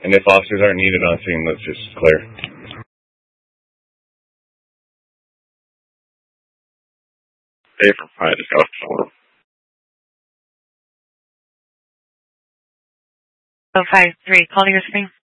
And if officers aren't needed on scene, let's just clear. Hey, from 5 to go. 053, calling your screen.